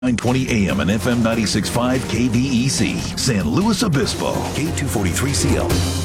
920 AM and FM 96.5 KDEC, San Luis Obispo, K243CL.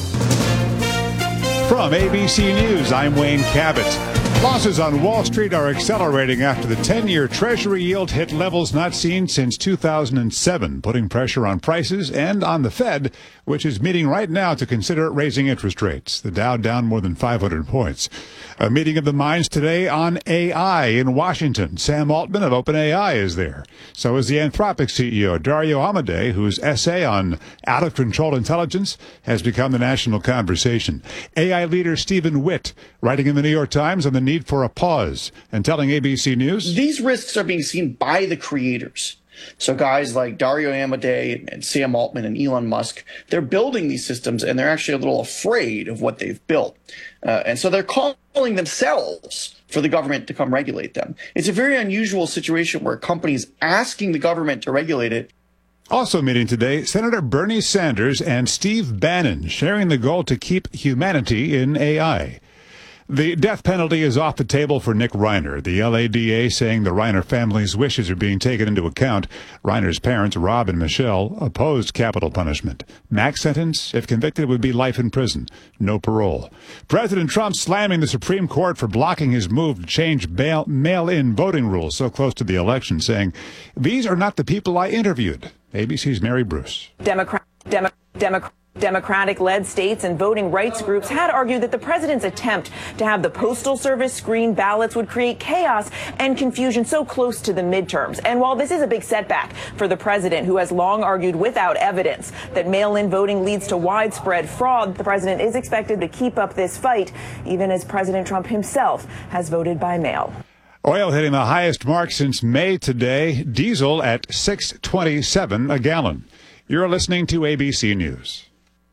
From ABC News, I'm Wayne Cabot. Losses on Wall Street are accelerating after the 10-year Treasury yield hit levels not seen since 2007, putting pressure on prices and on the Fed, which is meeting right now to consider raising interest rates. The Dow down more than 500 points. A meeting of the minds today on AI in Washington. Sam Altman of OpenAI is there. So is the Anthropic CEO, Dario Amodei, whose essay on out-of-control intelligence has become the national conversation. AI leader Stephen Witt, writing in the New York Times on the need for a pause and telling ABC News, these risks are being seen by the creators. So guys like Dario Amodei and Sam Altman and Elon Musk, they're building these systems and they're actually a little afraid of what they've built. And so they're calling themselves for the government to come regulate them. It's a very unusual situation where companies asking the government to regulate it. Also meeting today, Senator Bernie Sanders and Steve Bannon sharing the goal to keep humanity in AI. The death penalty is off the table for Nick Reiner. The LADA saying the Reiner family's wishes are being taken into account. Reiner's parents, Rob and Michelle, opposed capital punishment. Max sentence, if convicted, would be life in prison. No parole. President Trump slamming the Supreme Court for blocking his move to change mail-in voting rules so close to the election, saying, "These are not the people I interviewed." ABC's Mary Bruce. Democratic-led states and voting rights groups had argued that the president's attempt to have the Postal Service screen ballots would create chaos and confusion so close to the midterms. And while this is a big setback for the president, who has long argued without evidence that mail-in voting leads to widespread fraud, the president is expected to keep up this fight, even as President Trump himself has voted by mail. Oil hitting the highest mark since May today. Diesel at $6.27 a gallon. You're listening to ABC News.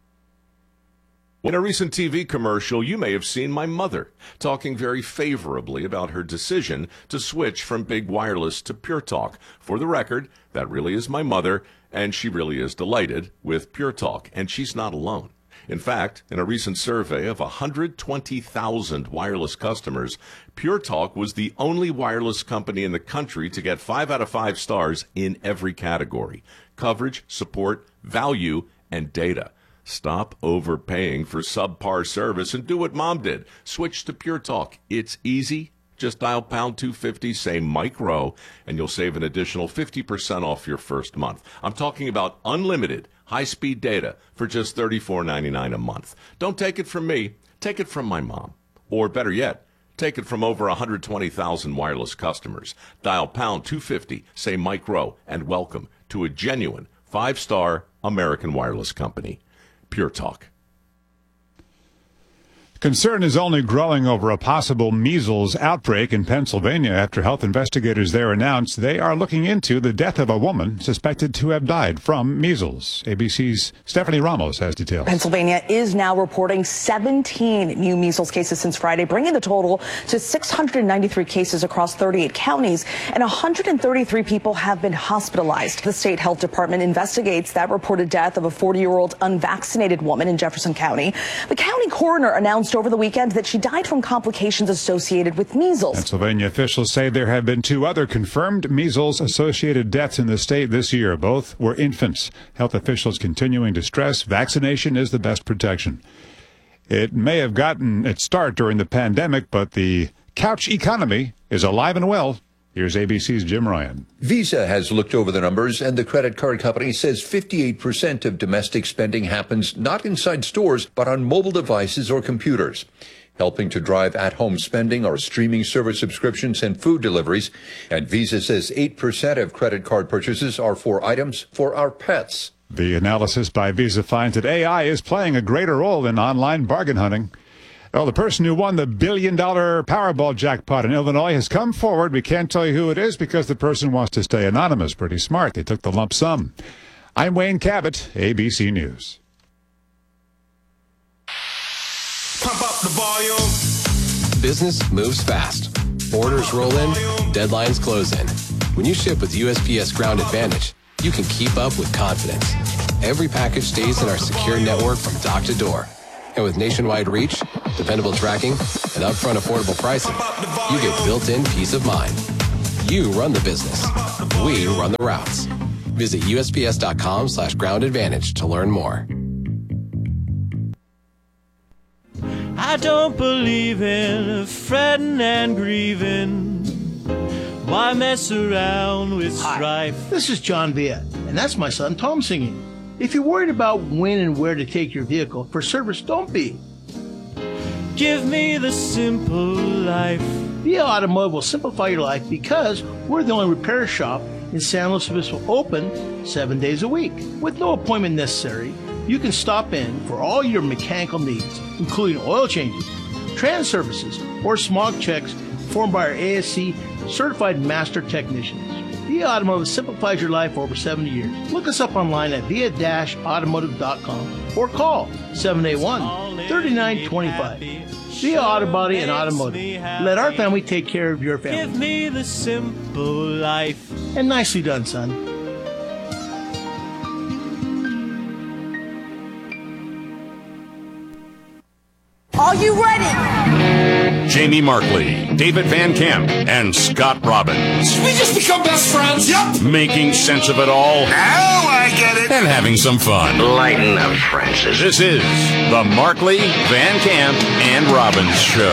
In a recent TV commercial, you may have seen my mother talking very favorably about her decision to switch from big wireless to Pure Talk. For the record, that really is my mother, and she really is delighted with Pure Talk, and she's not alone. In fact, in a recent survey of 120,000 wireless customers, Pure Talk was the only wireless company in the country to get 5 out of 5 stars in every category: coverage, support, value, and data. Stop overpaying for subpar service and do what Mom did. Switch to Pure Talk. It's easy. Just dial pound 250, say Mike Rowe, and you'll save an additional 50% off your first month. I'm talking about unlimited high-speed data for just $34.99 a month. Don't take it from me. Take it from my mom. Or better yet, take it from over 120,000 wireless customers. Dial pound 250, say Mike Rowe, and welcome to a genuine 5-star American wireless company. Pure Talk. Concern is only growing over a possible measles outbreak in Pennsylvania after health investigators there announced they are looking into the death of a woman suspected to have died from measles. ABC's Stephanie Ramos has details. Pennsylvania is now reporting 17 new measles cases since Friday, bringing the total to 693 cases across 38 counties, and 133 people have been hospitalized. The state health department investigates that reported death of a 40-year-old unvaccinated woman in Jefferson County. The county coroner announced over the weekend that she died from complications associated with measles. Pennsylvania officials say there have been 2 other confirmed measles-associated deaths in the state this year. Both were infants. Health officials continuing to stress vaccination is the best protection. It may have gotten its start during the pandemic, but the couch economy is alive and well. Here's ABC's Jim Ryan. Visa has looked over the numbers, and the credit card company says 58% of domestic spending happens not inside stores, but on mobile devices or computers. Helping to drive at-home spending are streaming service subscriptions and food deliveries. And Visa says 8% of credit card purchases are for items for our pets. The analysis by Visa finds that AI is playing a greater role in online bargain hunting. Well, the person who won the $1 billion Powerball jackpot in Illinois has come forward. We can't tell you who it is because the person wants to stay anonymous. Pretty smart. They took the lump sum. I'm Wayne Cabot, ABC News. Pump up the volume. Business moves fast. Orders roll in, deadlines close in. When you ship with USPS Ground Advantage, you can keep up with confidence. Every package stays in our secure network from dock to door. And with nationwide reach, dependable tracking, and upfront affordable pricing, you get built-in peace of mind. You run the business. We run the routes. Visit USPS.com/groundadvantage to learn more. I don't believe in fretting and grieving. Why mess around with strife? Hi, this is John Villa, and that's my son Tom singing. If you're worried about when and where to take your vehicle for service, don't be. Give me the simple life. Villa Automotive will simplify your life because we're the only repair shop in San Luis Obispo open 7 days a week. With no appointment necessary, you can stop in for all your mechanical needs, including oil changes, trans services, or smog checks performed by our ASC certified master technicians. Villa Automotive simplifies your life for over 70 years. Look us up online at via-automotive.com or call 781-3925. Villa Auto Body and Automotive. Let our family take care of your family. Give me the simple life. And nicely done, son. Are you ready? Jamie Markley, David Van Camp, and Scott Robbins. We just become best friends. Yep. Making sense of it all. Now I get it. And having some fun. Lighten up, Francis. This is the Markley, Van Camp, and Robbins Show.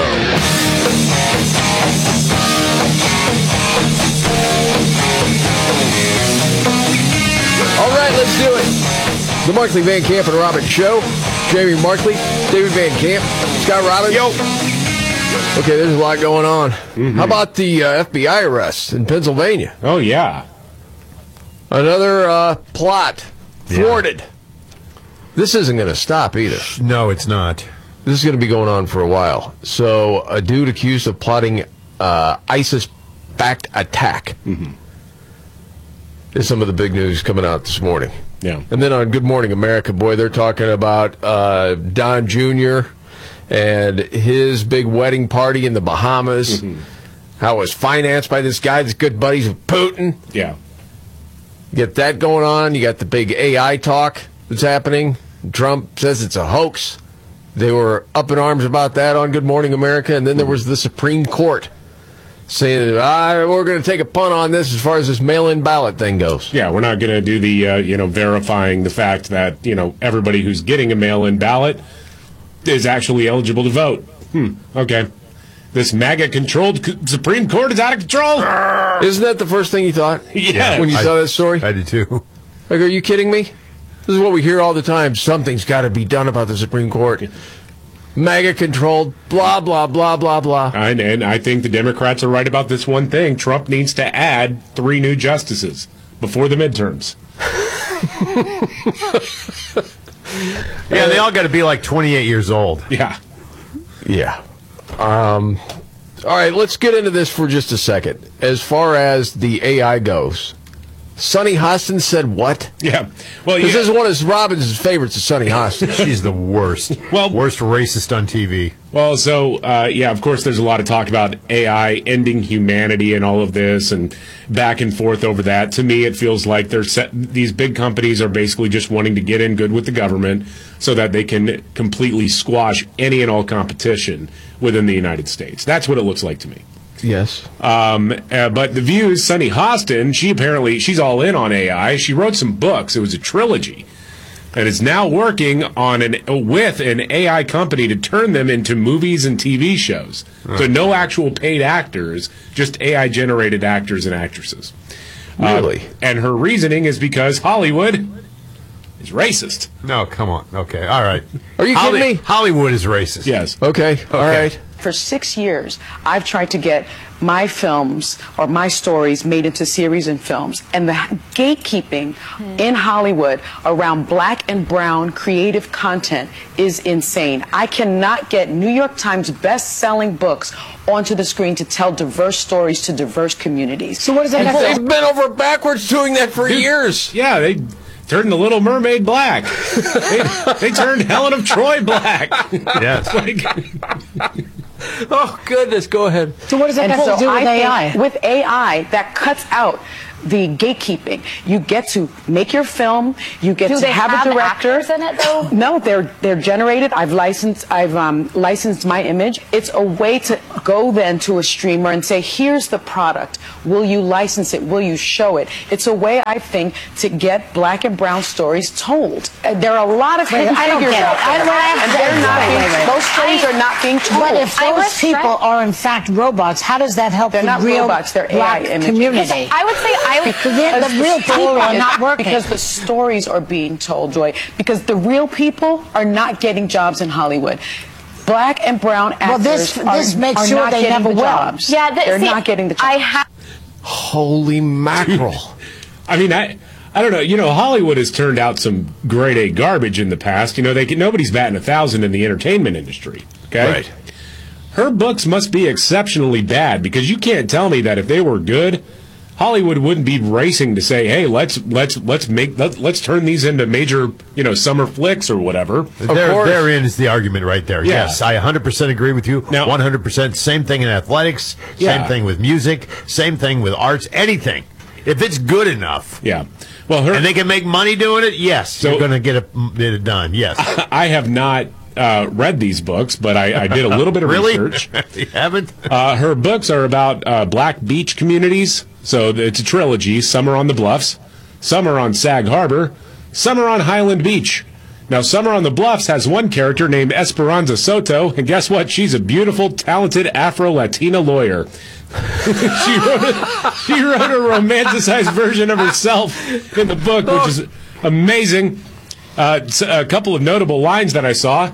All right, let's do it. The Markley, Van Camp, and Robbins Show. Jamie Markley, David Van Camp, Scott Robbins. Yo. Okay, there's a lot going on. Mm-hmm. How about the FBI arrest in Pennsylvania? Oh, yeah. Another plot thwarted. Yeah. This isn't going to stop either. No, it's not. This is going to be going on for a while. So, a dude accused of plotting ISIS-backed attack is some of the big news coming out this morning. Yeah. And then on Good Morning America, boy, they're talking about Don Jr. and his big wedding party in the Bahamas. How it was financed by this guy that's good buddies with Putin. Yeah. You get that going on. You got the big AI talk that's happening. Trump says it's a hoax. They were up in arms about that on Good Morning America. And then there was the Supreme Court saying, we're going to take a punt on this as far as this mail-in ballot thing goes. Yeah, we're not going to do the, verifying the fact that, everybody who's getting a mail-in ballot is actually eligible to vote. Okay. This MAGA-controlled Supreme Court is out of control. Isn't that the first thing you thought? Yeah. When you saw that story? I did too. Like, are you kidding me? This is what we hear all the time. Something's got to be done about the Supreme Court. MAGA-controlled, blah, blah, blah, blah, blah. And I think the Democrats are right about this one thing. Trump needs to add 3 new justices before the midterms. Yeah, they all got to be like 28 years old. Yeah. Yeah. All right, let's get into this for just a second. As far as the AI goes, Sunny Hostin said what? Yeah. Well, this is one of Robbins' favorites, is Sunny Hostin. She's the worst. Worst racist on TV. Well, so, of course, there's a lot of talk about AI ending humanity and all of this and back and forth over that. To me, it feels like these big companies are basically just wanting to get in good with the government so that they can completely squash any and all competition within the United States. That's what it looks like to me. Yes. But the View's Sunny Hostin, she's all in on AI. She wrote some books. It was a trilogy. And is now working on with an AI company to turn them into movies and TV shows. So no actual paid actors, just AI-generated actors and actresses. Really? And her reasoning is because Hollywood is racist. No, come on. Okay, all right. Are you kidding me? Hollywood is racist. Yes. Okay, all right. For 6 years, I've tried to get my films or my stories made into series and films. And the gatekeeping in Hollywood around black and brown creative content is insane. I cannot get New York Times best-selling books onto the screen to tell diverse stories to diverse communities. So what does that have to do? They've been over backwards doing that for years. Yeah, they turned The Little Mermaid black. they turned Helen of Troy black. Yes. Oh, goodness. Go ahead. So what does that have to do with AI? With AI, that cuts out the gatekeeping. You get to make your film. You get to have a director. Actors in it, though? No, they're generated. I've licensed my image. It's a way to go then to a streamer and say, here's the product. Will you license it? Will you show it? It's a way, I think, to get black and brown stories told. There are a lot of hidden figures out there, and they're not being, those stories are not being told. But if those people are in fact robots, how does that help They're the not real robots, they're black AI images. community? I would say Because the real people are not working. Because the stories are being told, Joy. Because the real people are not getting jobs in Hollywood. Black and brown actors this makes are sure not they getting never the will. jobs. Yeah, they're not getting the jobs. Holy mackerel. I mean, I don't know. You know, Hollywood has turned out some grade A garbage in the past. You know, nobody's batting 1,000 in the entertainment industry. Okay, right. Her books must be exceptionally bad, because you can't tell me that if they were good, Hollywood wouldn't be racing to say, "Hey, let's turn these into major, summer flicks or whatever." Therein is the argument right there. Yeah. Yes, I 100% agree with you. Now, 100%. Same thing in athletics. Same thing with music. Same thing with arts. Anything. If it's good enough. Yeah. Well, and they can make money doing it. Yes, so you're going to get it done. Yes. I have not read these books, but I did a little bit of research. You haven't? Her books are about black beach communities. So it's a trilogy. Some are on the Bluffs, some are on Sag Harbor, some are on Highland Beach. Now, Summer on the Bluffs has one character named Esperanza Soto, and guess what? She's a beautiful, talented Afro-Latina lawyer. She wrote a romanticized version of herself in the book, which is amazing. A couple of notable lines that I saw.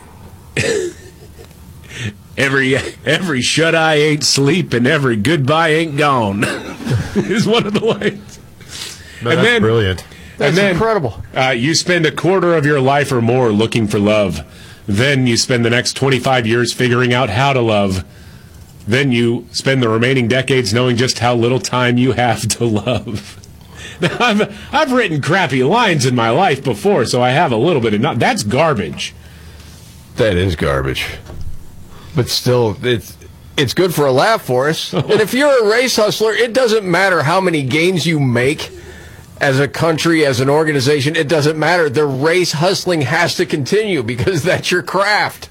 Every shut-eye ain't sleep and every goodbye ain't gone is one of the lines. No, and that's brilliant. That's incredible. You spend a quarter of your life or more looking for love. Then you spend the next 25 years figuring out how to love. Then you spend the remaining decades knowing just how little time you have to love. Now, I've written crappy lines in my life before, so I have a little bit of... That's garbage. That is garbage. But still, it's good for a laugh for us. And if you're a race hustler, it doesn't matter how many gains you make as a country, as an organization. It doesn't matter. The race hustling has to continue because that's your craft.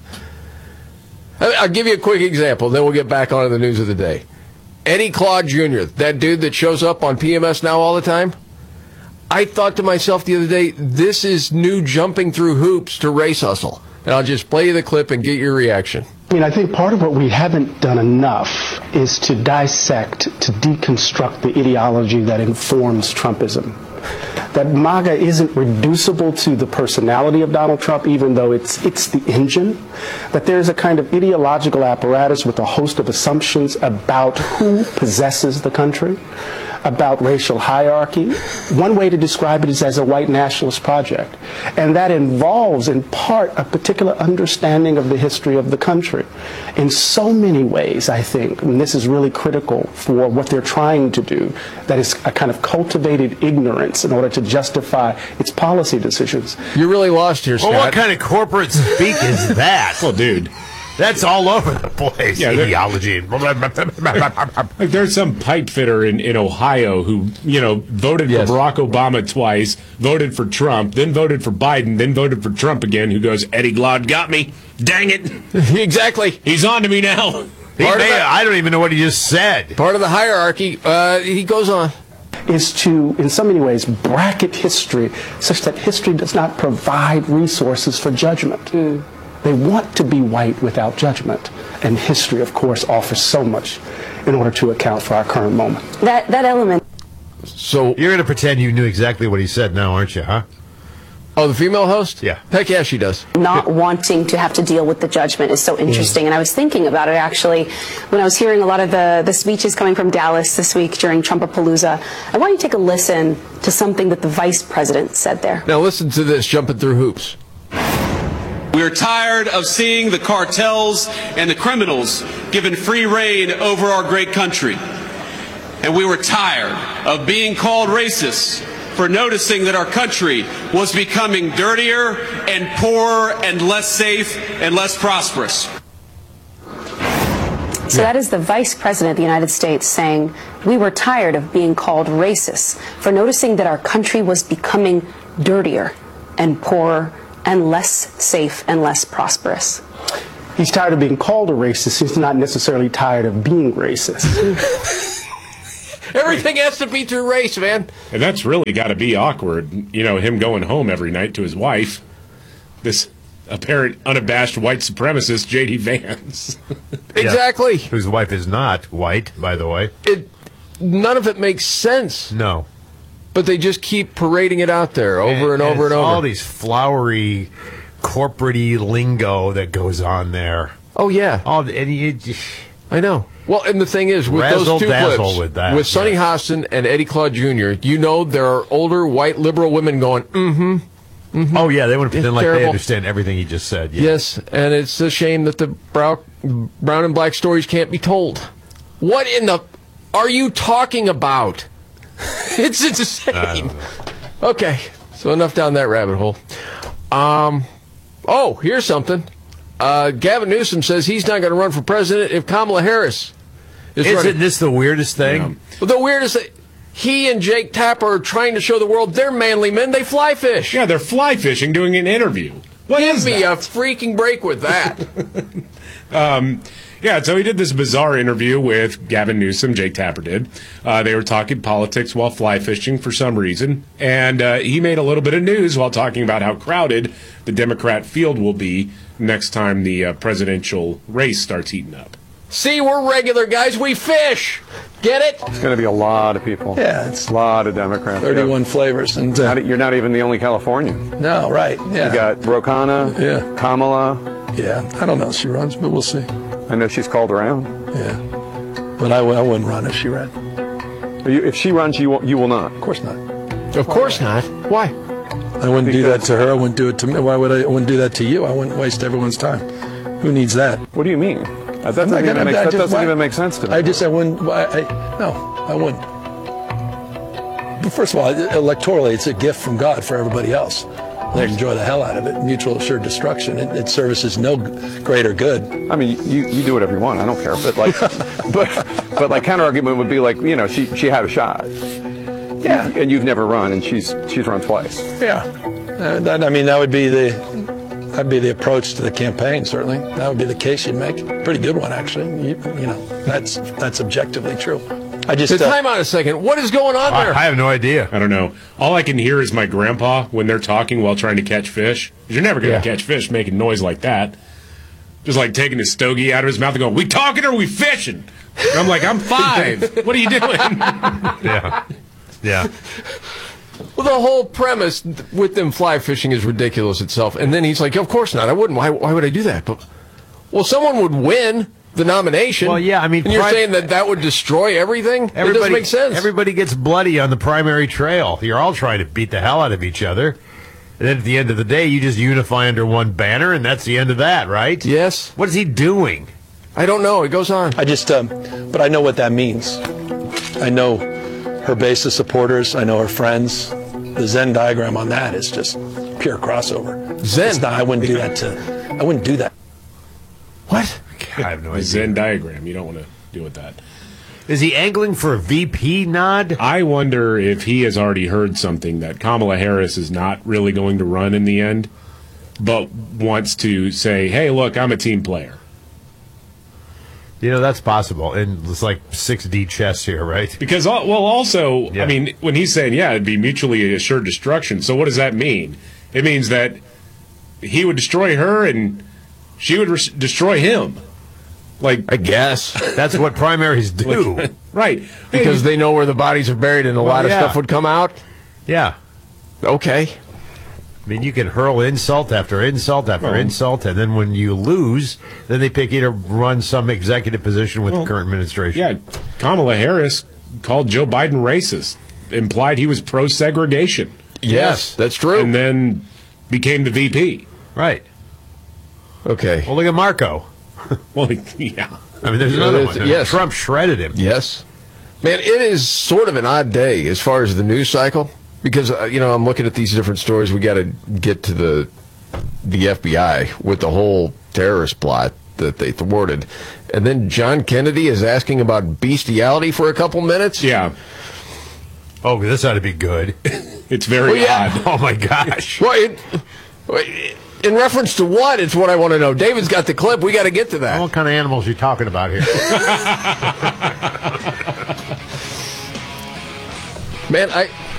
I'll give you a quick example, then we'll get back on to the news of the day. Eddie Claude Jr., that dude that shows up on PMS now all the time, I thought to myself the other day, this is new jumping through hoops to race hustle. And I'll just play you the clip and get your reaction. I mean, I think part of what we haven't done enough is to dissect, to deconstruct the ideology that informs Trumpism. That MAGA isn't reducible to the personality of Donald Trump, even though it's the engine. That there's a kind of ideological apparatus with a host of assumptions about who possesses the country, about racial hierarchy. One way to describe it is as a white nationalist project. And that involves, in part, a particular understanding of the history of the country. In so many ways, I think, and this is really critical for what they're trying to do, that is a kind of cultivated ignorance in order to justify its policy decisions. You're really lost here, Scott. Well, what kind of corporate speak is that? Well, dude. That's all over the place. Yeah, ideology. Like there's some pipe fitter in Ohio who, voted for Barack Obama twice, voted for Trump, then voted for Biden, then voted for Trump again, who goes, Eddie Glaude got me. Dang it. Exactly. He's on to me now. I don't even know what he just said. Part of the hierarchy, he goes on. Is to, in so many ways, bracket history such that history does not provide resources for judgment. They want to be white without judgment. And history, of course, offers so much in order to account for our current moment. That element. So you're going to pretend you knew exactly what he said now, aren't you, huh? Oh, the female host? Yeah. Heck yeah, she does. Not wanting to have to deal with the judgment is so interesting. And I was thinking about it, actually, when I was hearing a lot of the speeches coming from Dallas this week during Trumpapalooza. I want you to take a listen to something that the vice president said there. Now listen to this, jumping through hoops. We're tired of seeing the cartels and the criminals given free rein over our great country. And we were tired of being called racist for noticing that our country was becoming dirtier and poorer and less safe and less prosperous. So that is the Vice President of the United States saying, we were tired of being called racist for noticing that our country was becoming dirtier and poorer and less safe and less prosperous. He's tired of being called a racist. He's not necessarily tired of being racist. Everything has to be through race, man. And that's really got to be awkward, him going home every night to his wife. This apparent unabashed white supremacist, J.D. Vance. Exactly. Yeah, whose wife is not white, by the way. None of it makes sense. No. But they just keep parading it out there over and over and over. All these flowery, corporate-y lingo that goes on there. Oh, yeah. I know. Well, and the thing is, with those two clips, with Sonny Hostin and Eddie Claude Jr., there are older, white, liberal women going, mm-hmm. Oh, yeah, they want to pretend like they understand everything he just said. Yeah. Yes, and it's a shame that the brown and black stories can't be told. What in the are you talking about? It's insane. Okay, so enough down that rabbit hole. Here's something. Gavin Newsom says he's not going to run for president if Kamala Harris is running. Isn't this the weirdest thing? Yeah. Well, the weirdest thing. He and Jake Tapper are trying to show the world they're manly men. They fly fish. Yeah, they're fly fishing doing an interview. Give me a freaking break with that. So he did this bizarre interview with Gavin Newsom, Jake Tapper did. They were talking politics while fly fishing for some reason. And he made a little bit of news while talking about how crowded the Democrat field will be next time the presidential race starts heating up. See, we're regular guys. We fish. Get it? It's going to be a lot of people. Yeah, it's a lot of Democrats. 31 flavors. And you're not even the only Californian. No, right. Yeah. You got Ro Khanna, Kamala. Yeah, I don't know if she runs, but we'll see. I know she's called around. Yeah, but I wouldn't run if she ran. If she runs, you will not. Of course not. Of course not. Why? I wouldn't do that to her. I wouldn't do it to me. Why would I wouldn't do that to you? I wouldn't waste everyone's time. Who needs that? What do you mean? That doesn't even make sense to me. I wouldn't. No, I wouldn't. But first of all, electorally, it's a gift from God for everybody else. They enjoy the hell out of it. Mutual assured destruction. It services no greater good. I mean, you do whatever you want. I don't care. But like, counter argument would be like, she had a shot. Yeah. And you've never run, and she's run twice. Yeah. That would be that'd be the approach to the campaign. Certainly, that would be the case you'd make. Pretty good one, actually. That's objectively true. Time out a second. What is going on there? I have no idea. I don't know. All I can hear is my grandpa when they're talking while trying to catch fish. You're never going to catch fish making noise like that. Just like taking his stogie out of his mouth and going, "We talking or we fishing?" And I'm like, "I'm 5. What are you doing?" Yeah. Well, the whole premise with them fly fishing is ridiculous itself. And then he's like, "Of course not. I wouldn't. Why would I do that?" But, someone would win the nomination. Well, yeah, and you're saying that would destroy everything? It doesn't make sense. Everybody gets bloody on the primary trail. You're all trying to beat the hell out of each other. And then at the end of the day, you just unify under one banner, and that's the end of that, right? Yes. What is he doing? I don't know. It goes on. But I know what that means. I know her base of supporters. I know her friends. The Venn diagram on that is just pure crossover. Zen? I wouldn't do that I wouldn't do that. What? I have no idea. Venn diagram. You don't want to deal with that. Is he angling for a VP nod? I wonder if he has already heard something that Kamala Harris is not really going to run in the end, but wants to say, "Hey, look, I'm a team player." That's possible. And it's like 6D chess here, right? Because, I mean, when he's saying, it'd be mutually assured destruction, so what does that mean? It means that he would destroy her and she would destroy him. I guess. That's what primaries do. Right. Because they know where the bodies are buried and a lot of stuff would come out? Yeah. Okay. I mean, you can hurl insult after insult after insult, and then when you lose, then they pick you to run some executive position with the current administration. Yeah, Kamala Harris called Joe Biden racist, implied he was pro-segregation. Yes, that's true. And then became the VP. Right. Okay. Well, look at Marco. Well, yeah. I mean, there's another one. Yes. Trump shredded him. Yes. Man, it is sort of an odd day as far as the news cycle. Because, I'm looking at these different stories. We got to get to the FBI with the whole terrorist plot that they thwarted. And then John Kennedy is asking about bestiality for a couple minutes. Yeah. Oh, this ought to be good. It's very odd. Oh, my gosh. Well, In reference to what? It's what I want to know. David's got the clip. We got to get to that. What kind of animals are you talking about here? Man,